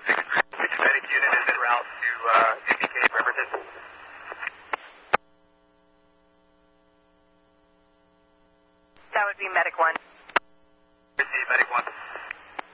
Which medic unit is en route to indicate Bremerton? That would be Medic 1. Receive Medic 1.